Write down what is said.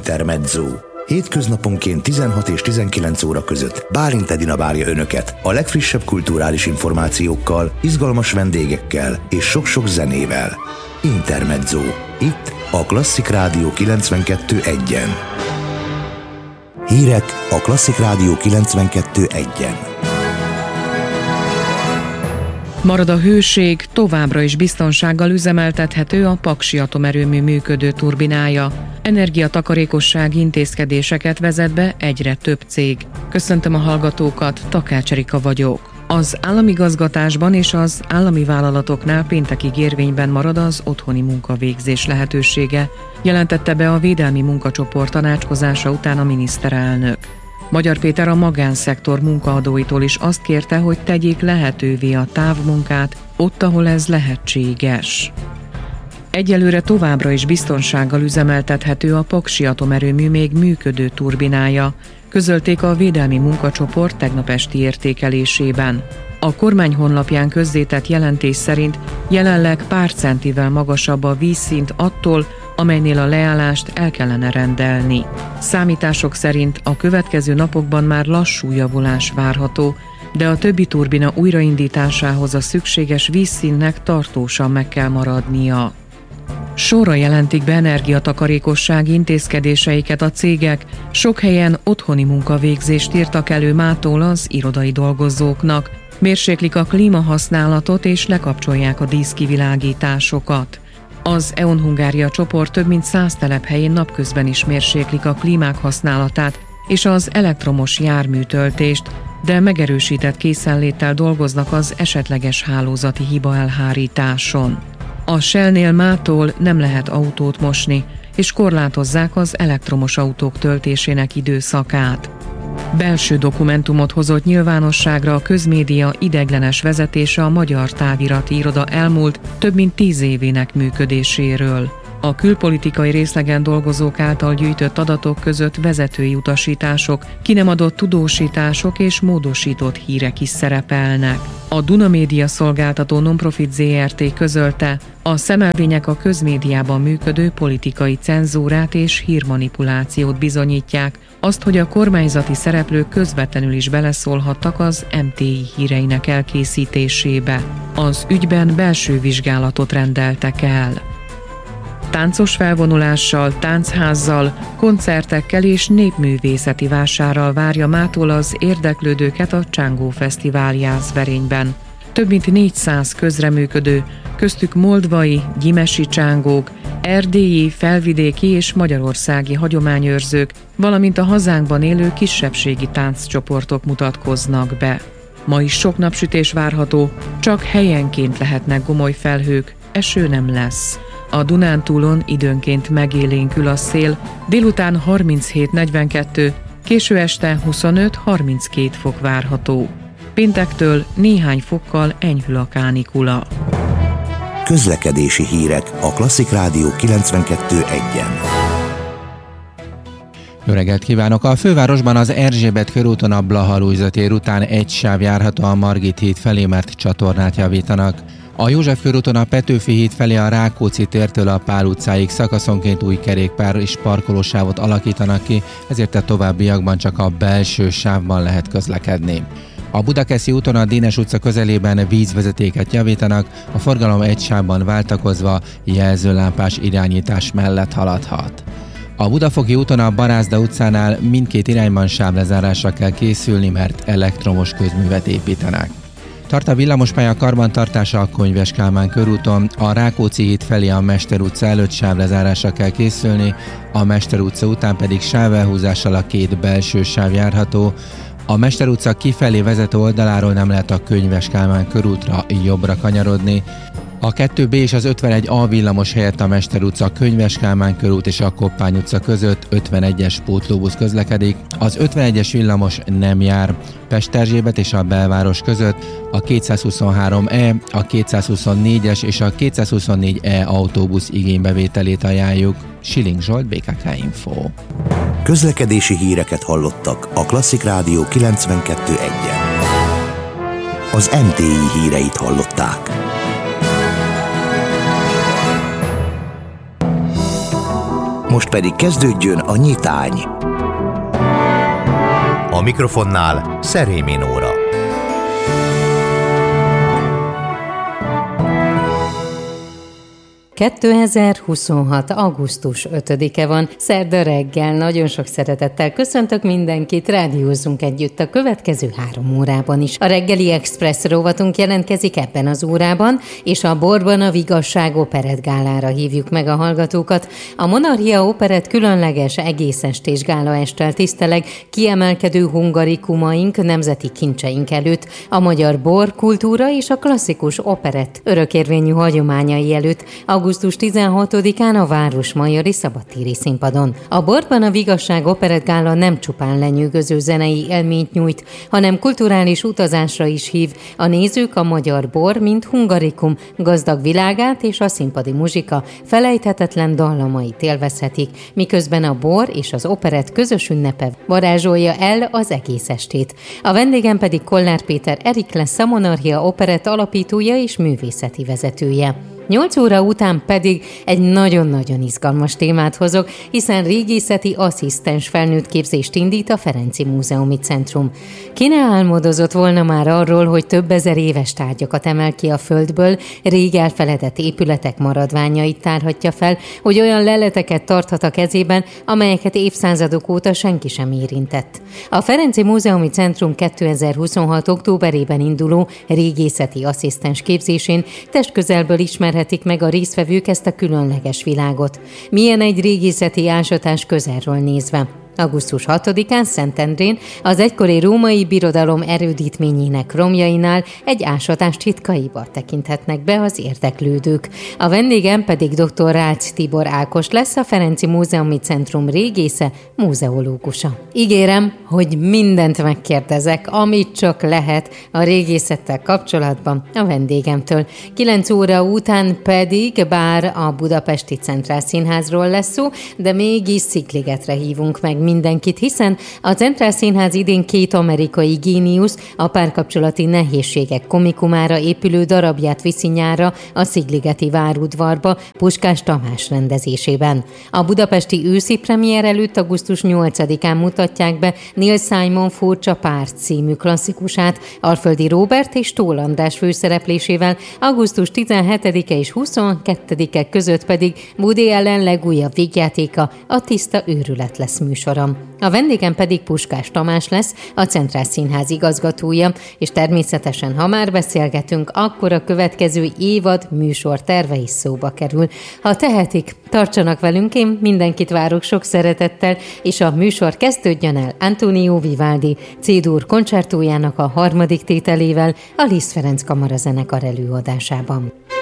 Intermezzo. Hétköznaponként 16 és 19 óra között Bálint Edina várja Önöket a legfrissebb kulturális információkkal, izgalmas vendégekkel és sok-sok zenével. Intermezzo. Itt a Klasszik Rádió 92.1-en. Hírek a Klasszik Rádió 92.1-en. Marad a hőség, továbbra is biztonsággal üzemeltethető a Paksi Atomerőmű működő turbinája. Energiatakarékossági intézkedéseket vezet be egyre több cég. Köszöntöm a hallgatókat, Takács Erika vagyok. Az államigazgatásban és az állami vállalatoknál péntekig érvényben marad az otthoni munkavégzés lehetősége, jelentette be a Védelmi Munkacsoport tanácskozása után a miniszterelnök. Magyar Péter a magánszektor munkaadóitól is azt kérte, hogy tegyék lehetővé a távmunkát ott, ahol ez lehetséges. Egyelőre továbbra is biztonsággal üzemeltethető a Paksi Atomerőmű még működő turbinája, közölték a Védelmi Munkacsoport tegnap esti értékelésében. A kormány honlapján közzétett jelentés szerint jelenleg pár centivel magasabb a vízszint attól, amelynél a leállást el kellene rendelni. Számítások szerint a következő napokban már lassú javulás várható, de a többi turbina újraindításához a szükséges vízszintnek tartósan meg kell maradnia. Sorra jelentik be energiatakarékossági intézkedéseiket a cégek, sok helyen otthoni munkavégzést írtak elő mától az irodai dolgozóknak, mérséklik a klímahasználatot és lekapcsolják a díszkivilágításokat. Az E.ON Hungária csoport több mint 100 telephelyén napközben is mérséklik a klímák használatát és az elektromos járműtöltést, de megerősített készenléttel dolgoznak az esetleges hálózati hiba elhárításon. A Shell-nél mától nem lehet autót mosni, és korlátozzák az elektromos autók töltésének időszakát. Belső dokumentumot hozott nyilvánosságra a közmédia ideiglenes vezetése a Magyar Távirati Iroda elmúlt több mint 10 évének működéséről. A külpolitikai részlegen dolgozók által gyűjtött adatok között vezetői utasítások, ki nem adott tudósítások és módosított hírek is szerepelnek. A Duna Média szolgáltató Nonprofit Zrt. Közölte, a szemelvények a közmédiában működő politikai cenzúrát és hírmanipulációt bizonyítják, azt, hogy a kormányzati szereplők közvetlenül is beleszólhattak az MTI híreinek elkészítésébe. Az ügyben belső vizsgálatot rendeltek el. Táncos felvonulással, tánchazzal, koncertekkel és népművészeti vásárral várja mától az érdeklődőket a Csángó Fesztivál Jászberényben. Több mint 400 közreműködő, köztük moldvai, gyimesi csángók, erdélyi, felvidéki és magyarországi hagyományőrzők, valamint a hazánkban élő kisebbségi tánccsoportok mutatkoznak be. Ma is sok napsütés várható, csak helyenként lehetnek gomoly felhők, eső nem lesz. A Dunántúlon időnként megélénkül a szél, délután 37-42, késő este 25-32 fok várható. Péntektől néhány fokkal enyhül a kánikula. Közlekedési hírek a Klasszik Rádió 92.1-en. Jó reggelt kívánok! A fővárosban az Erzsébet körúton a Blaha-Lujza tér után egy sáv járható a Margit híd felé, mert csatornát javítanak. A József körúton a Petőfi híd felé a Rákóczi tértől a Pál utcáig szakaszonként új kerékpár és parkolósávot alakítanak ki, ezért a továbbiakban csak a belső sávban lehet közlekedni. A Budakeszi úton a Dénes utca közelében vízvezetéket javítanak, a forgalom egy sávban váltakozva jelzőlámpás irányítás mellett haladhat. A Budafoki úton a Barázda utcánál mindkét irányban sávlezárásra kell készülni, mert elektromos közművet építenek. Tart a villamospálya karbantartása a Konyves Kálmán körúton, a Rákóczi híd felé a Mester utca előtt sávlezárásra kell készülni, a Mester utca után pedig sávelhúzással a két belső sáv járható. A Mester utca kifelé vezető oldaláról nem lehet a Könyves Kálmán körútra jobbra kanyarodni. A 2B és az 51A villamos helyett a Mester utca, Könyves Kálmán körút és a Koppány utca között 51-es pótlóbusz közlekedik. Az 51-es villamos nem jár. Pest-Erzsébet és a belváros között a 223E, a 224-es és a 224E autóbusz igénybevételét ajánljuk. Siling Zsolt, BKK Info. Közlekedési híreket hallottak a Klasszik Rádió 92.1-en. Az MTI híreit hallották. Most pedig kezdődjön a nyitány. A mikrofonnál Szerémi Nóra. 2026. augusztus 5-e van, szerda reggel. Nagyon sok szeretettel köszöntök mindenkit, rádiózzunk együtt a következő 3 órában is. A reggeli Express rovatunk jelentkezik ebben az órában, és a Borban a Vigasság operettgálára hívjuk meg a hallgatókat. A Monarchia operett különleges egész estés gálaesttel tiszteleg kiemelkedő hungarikumaink, nemzeti kincseink előtt, a magyar bor, kultúra és a klasszikus operett örökérvényű hagyományai előtt. Augusztus 16-án a Városmajori Szabadtéri Színpadon. A Borban a Vigasság operettgála nem csupán lenyűgöző zenei élményt nyújt, hanem kulturális utazásra is hív. A nézők a magyar bor, mint hungarikum gazdag világát és a színpadi muzsika felejthetetlen dallamait élvezhetik, miközben a bor és az operett közös ünnepe varázsolja el az egész estét. A vendégem pedig Kollár Péter Erik lesz, a Monarchia operett alapítója és művészeti vezetője. 8 óra után pedig egy nagyon-nagyon izgalmas témát hozok, hiszen régészeti asszisztens felnőttképzést indít a Ferenczy Múzeumi Centrum. Ki ne álmodozott volna már arról, hogy több ezer éves tárgyakat emel ki a földből, rég elfeledett épületek maradványait tárhatja fel, hogy olyan leleteket tarthat a kezében, amelyeket évszázadok óta senki sem érintett. A Ferenczy Múzeumi Centrum 2026. októberében induló régészeti asszisztens képzésén testközelből ismerhetik meg a résztvevők ezt a különleges világot. Milyen egy régészeti ásatás közelről nézve. Augusztus 6-án Szentendrén az egykori római birodalom erődítményének romjainál egy ásatás titkaiba tekinthetnek be az érdeklődők. A vendégem pedig dr. Rácz Tibor Ákos lesz, a Ferenczy Múzeumi Centrum régésze, múzeológusa. Ígérem, hogy mindent megkérdezek, amit csak lehet a régészettel kapcsolatban a vendégemtől. 9 óra után pedig, bár a Budapesti Centrál Színházról lesz szó, de mégis Szigligetre hívunk meg mindenkit, hiszen a Centrál Színház idén 2 amerikai géniusz a párkapcsolati nehézségek komikumára épülő darabját viszi nyárra a Szigligeti várudvarba Puskás Tamás rendezésében. A budapesti őszi premier előtt augusztus 8-án mutatják be Neil Simon Furcsa párt című klasszikusát, Alföldi Róbert és Tóth András főszereplésével, augusztus 17-e és 22-e között pedig Woody Allen legújabb vígjátéka, a Tiszta őrület lesz műsora. A vendégem pedig Puskás Tamás lesz, a Centrál Színház igazgatója, és természetesen, ha már beszélgetünk, akkor a következő évad műsor terve is szóba kerül. Ha tehetik, tartsanak velünk, én mindenkit várok sok szeretettel, és a műsor kezdődjön el Antonio Vivaldi C-dur koncertójának a 3. tételével a Liszt Ferenc Kamarazenekar előadásában.